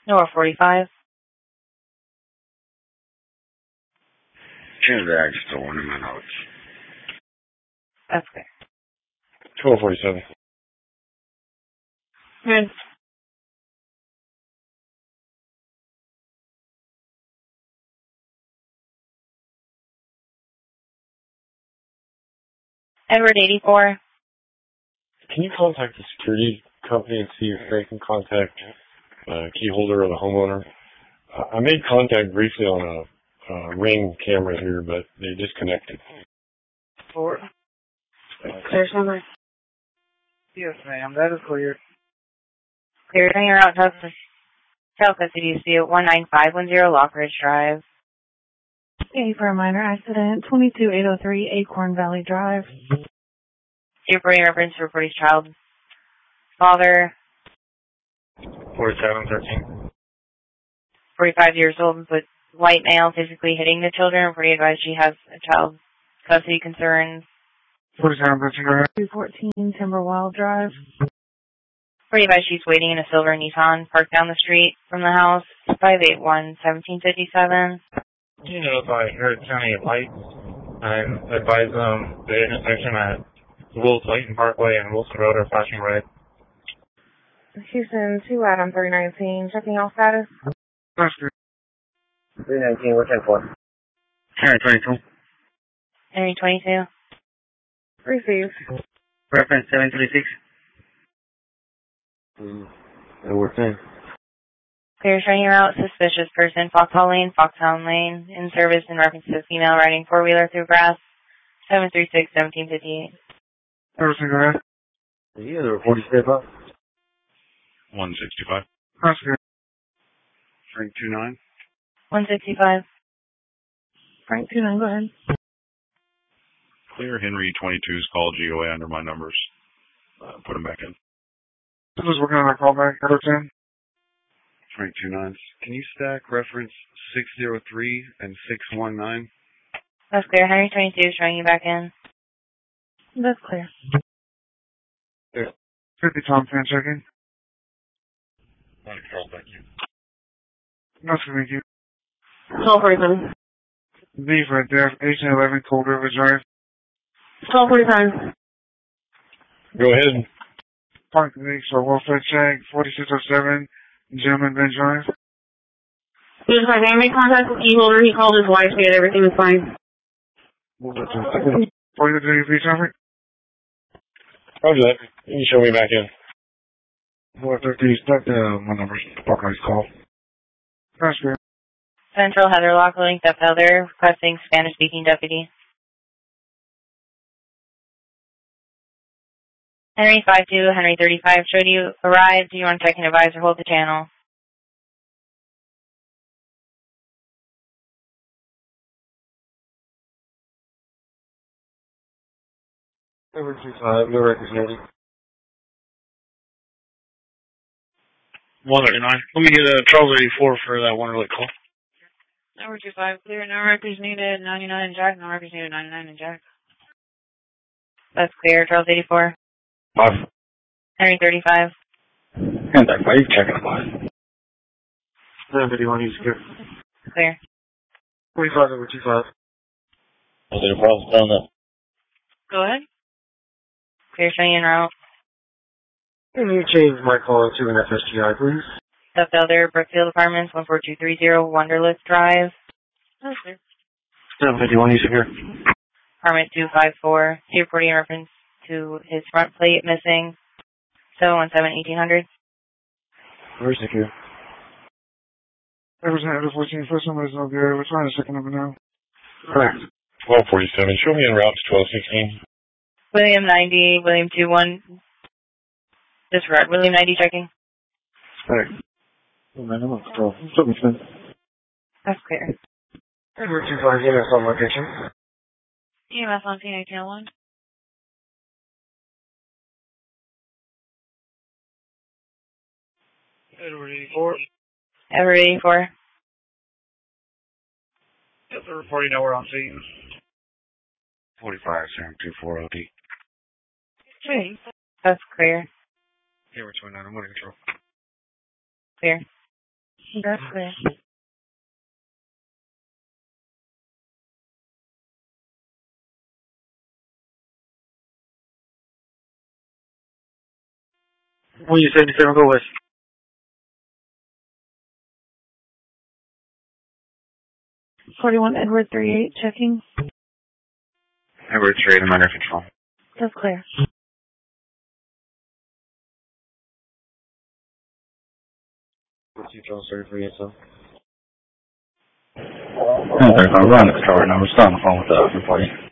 Or 45. Transact stolen in my notes. That's clear. 1247. Good. Edward 84. Can you contact the security company and see if they can contact the key holder or the homeowner? I made contact briefly on a Ring camera here, but they disconnected. 4. Clear number. Yes, ma'am. That is clear. Clear. Turning around Telco CDC at 19510 Lockridge Drive. A for a minor accident, 22803 Acorn Valley Drive. Reporting reference to reporting child. Father. 4713. 45 years old, but white male physically hitting the children. Reporting advised she has a child custody concerns. 214 Timberwild Drive. Reporting advised she's waiting in a silver Nissan parked down the street from the house. 581-1757. You know, if I heard County of Lights, I advise them the intersection at Wills-Layton Parkway and Wilson Road are flashing red. Houston 2 out on 319. Checking all status. 319, what's that for? Henry 22. Henry 22. Received. Reference 736. That works in. Clear showing you out. Suspicious person. Foxhall Lane, Foxhound Lane. In service in reference to female riding four-wheeler through grass. 736-1758. Everything go ahead. Yeah, the report is step up. 165. That's good. Frank 29. 165. Frank 29, go ahead. Clear Henry 22's call GOA under my numbers. Put them back in. This is working on our callback. Number 10. Frank 29. Can you stack reference 603 and 619? That's clear. Henry 22 is showing you back in. That's clear. 50 Tom fan checking. Control, thank you. Nice to meet you. 1247. B for Death, 1811 Cold River Drive. 1245. Go ahead. Park Leaks for Welfare Check, 4607 Gentleman Ben Drive. Yes, I made contact with key holder. He called his wife. He had everything was fine. Move that to the second. 43 traffic. Roger that. You can show me back in. 450, stuck my numbers. Buckeye's call. That's good. Central Heather Lock, loading Steph Heather, requesting Spanish-speaking deputy. Henry 52, Henry 35, showed you arrived. Do you want to check and advise or hold the channel? Number 25, no records noted. 139. Let me get a Charles 84 for that one relay call. Number 25, clear. No records needed. 99 in Jack. No records needed. 99 in Jack. That's clear. Charles 84. 5. Henry 35. Contact, buddy. Checking the bus. 751, he's clear. Clear. 45 over 25. Is there a problem down that? Go ahead. Clear showing en route. Can you change my call to an FSGI, please? Steph Heather, Brookfield Apartments, 14230 Wonderlist Drive. That's clear. 751, he's here. Apartment 254. He reporting in reference to his front plate missing. 717-1800. Where's the queue? Representative 14, first number is no good. We're trying the second number now. Correct. 1247. Show me en route to 1216. William 90, William 21. Disregard. William 90 checking. Correct. Oh, man, I'm on 12. That's clear. Edward 25, EMS on location. EMS on scene 1801. Edward 84. Edward 84. Yep, they're reporting that we're on scene. 45, 724 OD. Okay. That's clear. Yeah, we're 29. I'm under control. Clear. That's clear. When you 77, go west. #41 Edward 38 checking. Edward 38, I'm under control. That's clear. What's your draw, sir, for yourself? I'm running the control right now. We're still on the phone with the employee.